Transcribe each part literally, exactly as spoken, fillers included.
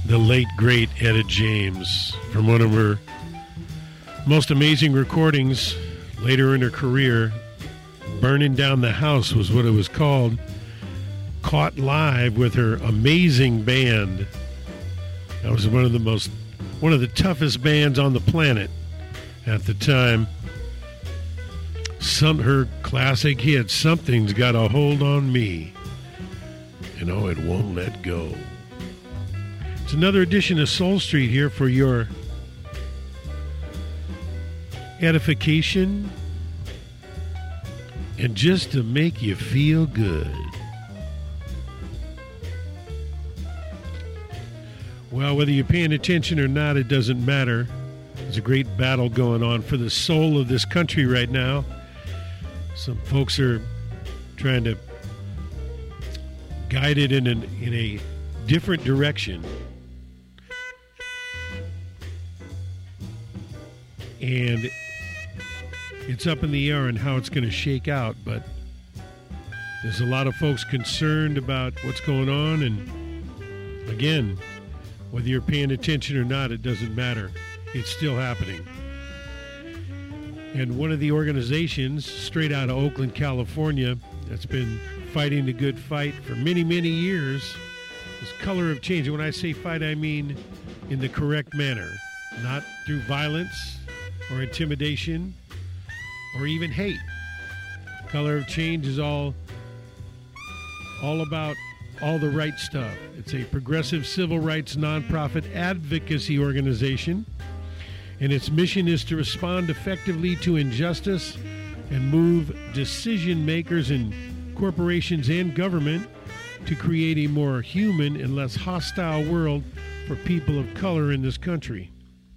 the late, great Etta James from one of her most amazing recordings later in her career. Burning Down the House was what it was called. Caught live with her amazing band. That was one of the most, one of the toughest bands on the planet at the time. Some her classic hit, Something's Got a Hold on Me. You know, it won't let go. It's another edition of Soul Street here for your edification and just to make you feel good. Well, whether you're paying attention or not, it doesn't matter. There's a great battle going on for the soul of this country right now. Some folks are trying to guide it in, an, in a different direction. And it's up in the air on how it's going to shake out, but there's a lot of folks concerned about what's going on, and again, whether you're paying attention or not, it doesn't matter. It's still happening. And one of the organizations straight out of Oakland, California, that's been fighting the good fight for many, many years is Color of Change. And when I say fight, I mean in the correct manner, not through violence or intimidation or even hate. Color of Change is all, all about all the right stuff. It's a progressive civil rights nonprofit advocacy organization, and its mission is to respond effectively to injustice and move decision makers in corporations and government to create a more human and less hostile world for people of color in this country.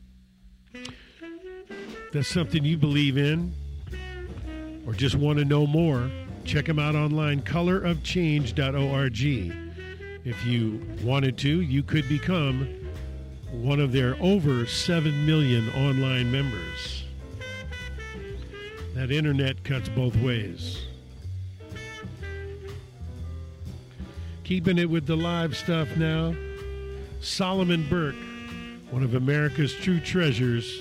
If that's something you believe in or just want to know more, check them out online, color of change dot org. If you wanted to, you could become one of their over seven million online members. That internet cuts both ways. Keeping it with the live stuff now, Solomon Burke, one of America's true treasures,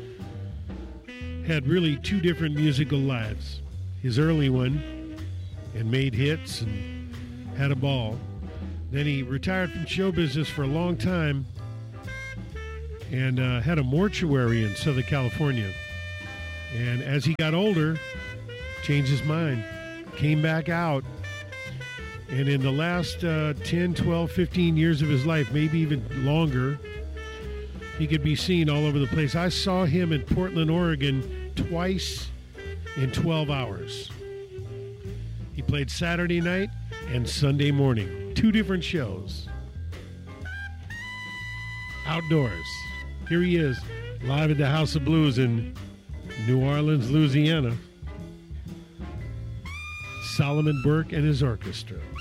had really two different musical lives. His early one, and made hits and had a ball. Then he retired from show business for a long time and uh, had a mortuary in Southern California. And as he got older, changed his mind, came back out. And in the last uh, ten, twelve, fifteen years of his life, maybe even longer, he could be seen all over the place. I saw him in Portland, Oregon twice in twelve hours. He played Saturday night and Sunday morning. Two different shows. Outdoors. Here he is, live at the House of Blues in New Orleans, Louisiana. Solomon Burke and his orchestra.